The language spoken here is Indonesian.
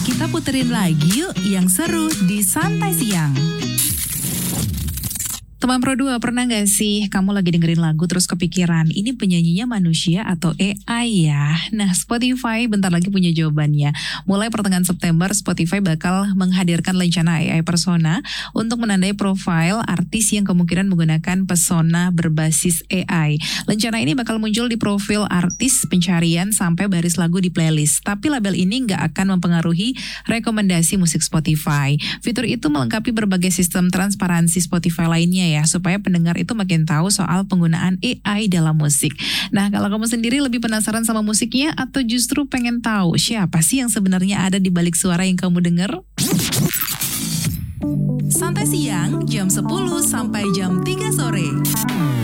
Kita puterin lagi yuk yang seru di Santai Siang. Teman Pro 2, pernah gak sih kamu lagi dengerin lagu terus kepikiran ini penyanyinya manusia atau AI ya? Nah, Spotify bentar lagi punya jawabannya. Mulai pertengahan September, Spotify bakal menghadirkan lencana AI persona untuk menandai profil artis yang kemungkinan menggunakan persona berbasis AI. Lencana ini bakal muncul di profil artis, pencarian, sampai baris lagu di playlist. Tapi label ini gak akan mempengaruhi rekomendasi musik Spotify. Fitur itu melengkapi berbagai sistem transparansi Spotify lainnya ya, supaya pendengar itu makin tahu soal penggunaan AI dalam musik. Nah, kalau kamu sendiri lebih penasaran sama musiknya atau justru pengen tahu siapa sih yang sebenarnya ada di balik suara yang kamu dengar? Santai Siang, jam 10 sampai jam 3 sore.